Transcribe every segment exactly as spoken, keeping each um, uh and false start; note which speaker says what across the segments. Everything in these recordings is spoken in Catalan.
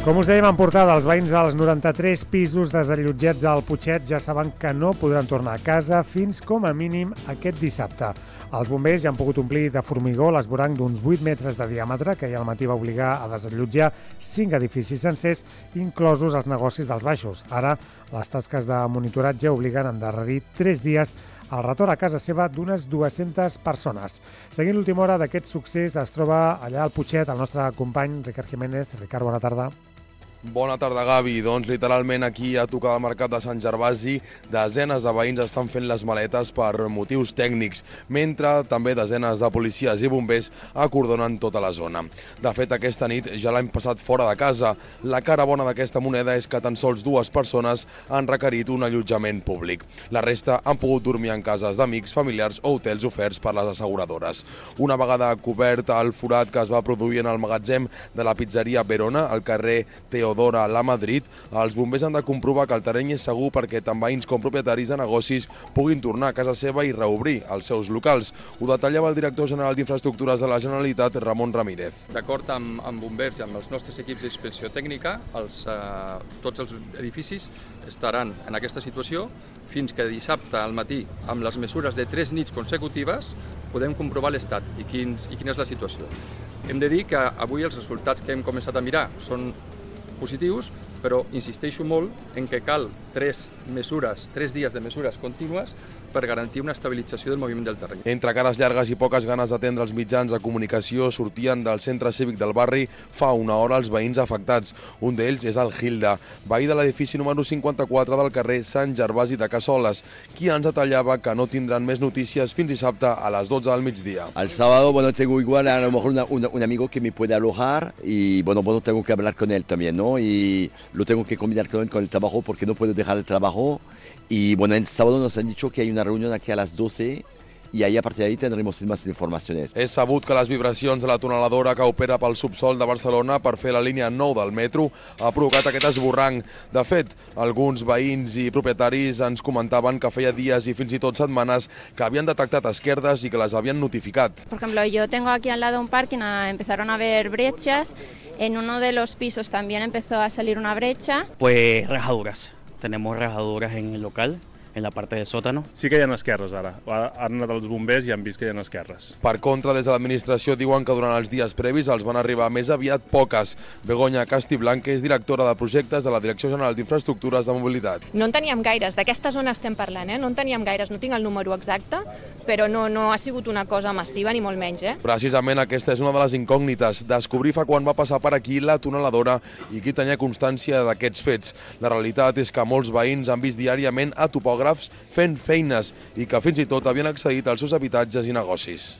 Speaker 1: Com us dèiem en portada, els veïns dels noranta-tres pisos desallotjats al Putxet ja saben que no podran tornar a casa fins com a mínim aquest dissabte. Els bombers ja han pogut omplir de formigó l'esvoranc d'uns vuit metres de diàmetre que ahir al matí va obligar a desallotjar cinc edificis sencers, inclosos els negocis dels baixos. Ara, les tasques de monitoratge obliguen a endarrerir tres dies el retorn a casa seva d'unes dues-centes persones. Seguint l'última hora d'aquest succés, es troba allà al Putxet el nostre company Ricard Jiménez. Ricard, bona tarda.
Speaker 2: Bona tarda, Gavi. Doncs literalment aquí a tocar del mercat de Sant Gervasi, desenes de veïns estan fent les maletes per motius tècnics, mentre també desenes de policies i bombers acordonen tota la zona. De fet, aquesta nit ja l'hem passat fora de casa. La cara bona d'aquesta moneda és que tan sols dues persones han requerit un allotjament públic. La resta han pogut dormir en cases d'amics, familiars o hotels oferts per les asseguradores. Una vegada cobert el forat que es va produir en el magatzem de la pizzeria Verona, al carrer Teodoro Dora a la Madrid, els bombers han de comprovar que el terreny és segur perquè tant veïns com propietaris de negocis puguin tornar a casa seva i reobrir els seus locals. Ho detallava el director general d'Infraestructures de la Generalitat, Ramon Ramírez.
Speaker 3: D'acord amb, amb bombers i amb els nostres equips d'inspecció tècnica, els, eh, tots els edificis estaran en aquesta situació fins que dissabte al matí, amb les mesures de tres nits consecutives, podem comprovar l'estat i, quins, i quina és la situació. Hem de dir que avui els resultats que hem començat a mirar són positius, però insisteixo molt en que cal tres mesures, tres dies de mesures contínues per garantir una estabilització del moviment del terreny.
Speaker 2: Entre cares llargues i poques ganes d'atendre els mitjans de comunicació, sortien del centre cívic del barri fa una hora els veïns afectats. Un d'ells és el Gilda, veí de l'edifici número cinquanta-quatre del carrer Sant Gervasi de Cassoles, qui ens detallava que no tindran més notícies fins dissabte a les dotze del migdia.
Speaker 4: El sábado, bueno, tengo igual a lo mejor una, una, un amigo que me puede alojar y, bueno, bueno, tengo que hablar con él también, ¿no? Y lo tengo que combinar con él con el trabajo porque no puedo dejar el trabajo. Y bueno, el sábado nos han dicho que hay una reunión aquí a las doce i ahir a partir d'ahir tindrem més informacions.
Speaker 2: És sabut que les vibracions de la tuneladora que opera pel subsol de Barcelona per fer la línia nou del metro ha provocat aquest esborranc. De fet, alguns veïns i propietaris ens comentaven que feia dies i fins i tot setmanes que havien detectat esquerdes i que les havien notificat.
Speaker 5: Por ejemplo, yo tengo aquí al lado un parking, empezaron a haber brechas, en uno de los pisos también empezó a salir una brecha.
Speaker 6: Pues rajaduras, tenemos rajaduras en el local, en la parte del sótano.
Speaker 7: Sí que hi ha esquerres ara. Han anat els bombers i han vist que hi ha esquerres.
Speaker 2: Per contra, des de l'administració diuen que durant els dies previs els van arribar més aviat poques. Begoña Castiblanque és directora de projectes de la Direcció General d'Infraestructures de Mobilitat.
Speaker 8: No en teníem gaires, d'aquesta zona estem parlant, eh? no en teníem gaires, no tinc el número exacte, però no, no ha sigut una cosa massiva ni molt menys. Eh?
Speaker 2: Precisament aquesta és una de les incògnites, descobrir fa quan va passar per aquí la tuneladora i qui tenia constància d'aquests fets. La realitat és que molts veïns han vist diàriament a topògrafs fent feines i que fins i tot havien accedit als seus habitatges i negocis.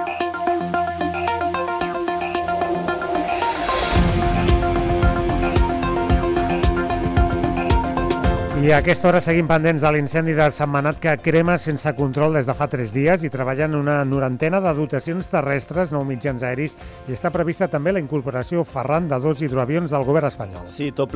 Speaker 1: I a aquesta hora seguim pendents de l'incendi de Sentmenat que crema sense control des de fa tres dies i treballen una norantena de dotacions terrestres, nou mitjans aeris, i està prevista també la incorporació, Ferran, de dos hidroavions del govern espanyol.
Speaker 9: Sí, tot